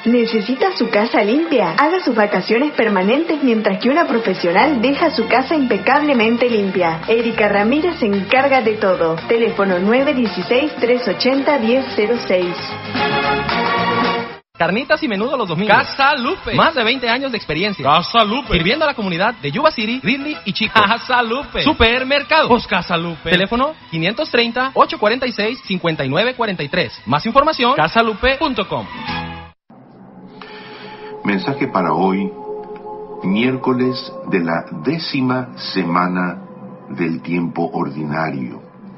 ¿Necesita su casa limpia? Haga sus vacaciones permanentes mientras que una profesional deja su casa impecablemente limpia. Erika Ramírez se encarga de todo. Teléfono 916-380-1006. Carnitas y menudo los domingos. Casa Lupe. Más de 20 años de experiencia. Casa Lupe. Sirviendo a la comunidad de Yuba City, Ridley y Chico. Casa Lupe. Supermercado. Pues Casa Lupe. Teléfono 530-846-5943. Más información, casalupe.com. Mensaje para hoy, miércoles de la 10ª semana del tiempo ordinario.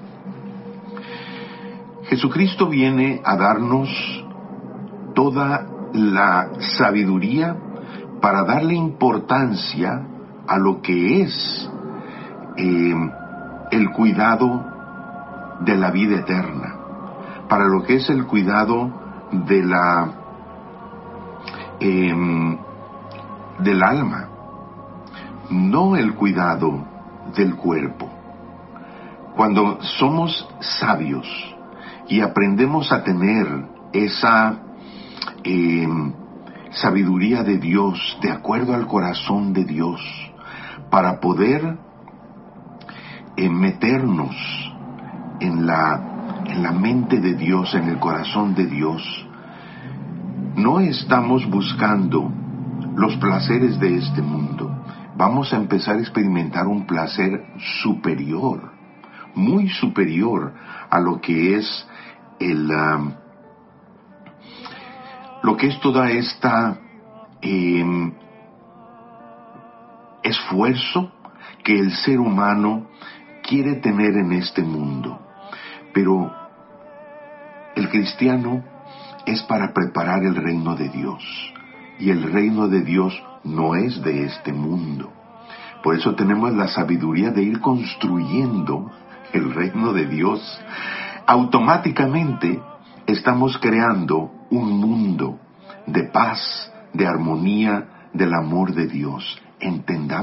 Jesucristo viene a darnos toda la sabiduría para darle importancia a lo que es el cuidado de la vida eterna, para lo que es el cuidado de del alma, no el cuidado del cuerpo. Cuando somos sabios y aprendemos a tener esa sabiduría de Dios, de acuerdo al corazón de Dios, para poder meternos en la mente de Dios, en el corazón de Dios, no estamos buscando los placeres de este mundo. Vamos a empezar a experimentar un placer superior, muy superior a lo que es toda esta esfuerzo que el ser humano quiere tener en este mundo. Pero el cristiano es para preparar el reino de Dios, y el reino de Dios no es de este mundo. Por eso tenemos la sabiduría de ir construyendo el reino de Dios. Automáticamente estamos creando un mundo de paz, de armonía, del amor de Dios. Entendamos